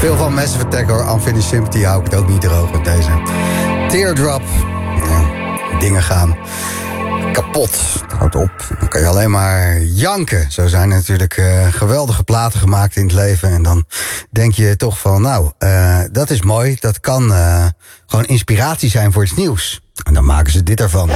Veel van Massive Attack hoor. Unfinished Sympathy hou ik het ook niet droog met deze. Teardrop. Ja, dingen gaan kapot. Houdt op. Dan kan je alleen maar janken. Zo zijn er natuurlijk geweldige platen gemaakt in het leven. En dan denk je toch van, nou, dat is mooi. Dat kan gewoon inspiratie zijn voor iets nieuws. En dan maken ze dit ervan.